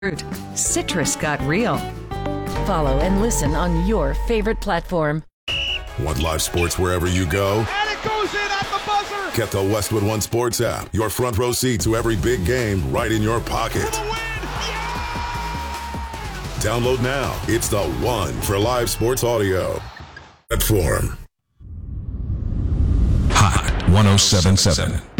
Citrus got real. Follow and listen on your favorite platform. Want live sports wherever you go? And it goes in at the buzzer! Get the Westwood One Sports app. Your front row seat to every big game right in your pocket. Download now. It's the one for live sports audio. Platform. Hot 1077.